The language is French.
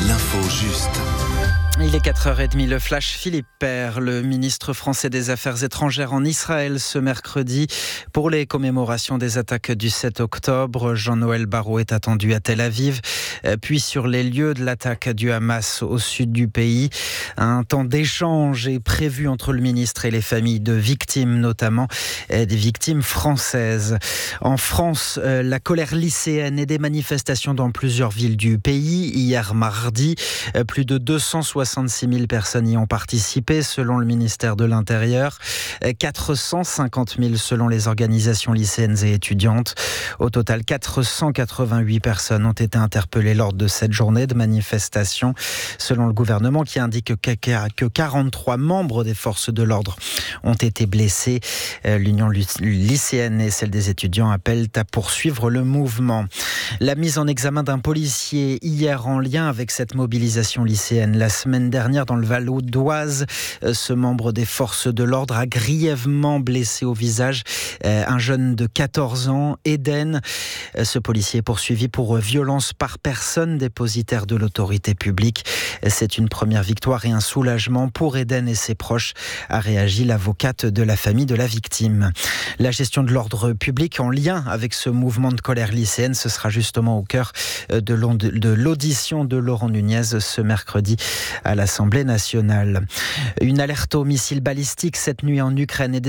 L'info juste. Il est 4h30, le flash Philippe Père, le ministre français des Affaires étrangères en Israël ce mercredi pour les commémorations des attaques du 7 octobre. Jean-Noël Barrot est attendu à Tel Aviv, puis sur les lieux de l'attaque du Hamas au sud du pays. Un temps d'échange est prévu entre le ministre et les familles de victimes, notamment des victimes françaises. En France, la colère lycéenne et des manifestations dans plusieurs villes du pays. Hier mardi, plus de 266 000 personnes y ont participé selon le ministère de l'Intérieur, 450 000 selon les organisations lycéennes et étudiantes. Au total, 488 personnes ont été interpellées lors de cette journée de manifestation, selon le gouvernement qui indique que 43 membres des forces de l'ordre ont été blessés. L'Union lycéenne et celle des étudiants appellent à poursuivre le mouvement. La mise en examen d'un policier hier en lien avec cette mobilisation lycéenne. La semaine dernière, dans le Val d'Oise, ce membre des forces de l'ordre a grièvement blessé au visage un jeune de 14 ans, Eden. Ce policier est poursuivi pour violence par personne dépositaire de l'autorité publique. C'est une première victoire et un soulagement pour Eden et ses proches, a réagi l'avocate de la famille de la victime. La gestion de l'ordre public en lien avec ce mouvement de colère lycéenne, ce sera justement au cœur de l'audition de Laurent Nunez ce mercredi à l'Assemblée nationale. Une alerte aux missiles balistiques cette nuit en Ukraine et